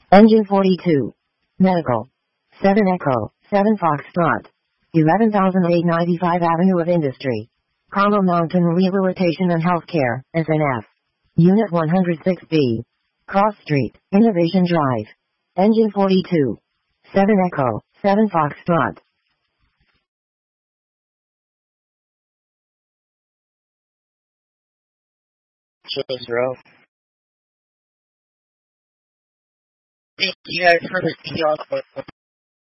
Engine 42. Medical. 7 Echo, 7 Foxtrot. 11,895 Avenue of Industry. Congo Mountain Rehabilitation and Healthcare, SNF. Unit 106B. Cross Street, Innovation Drive. Engine 42. 7 Echo, 7 Foxtrot. Cheers, bro. Thank you guys for the deal.